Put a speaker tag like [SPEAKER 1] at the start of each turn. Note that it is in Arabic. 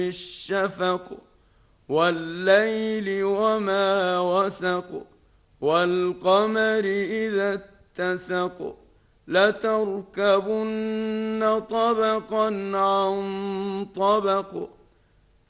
[SPEAKER 1] الشفق والليل وما وسق والقمر إذا اتسق لتركبن طبقا عن طبق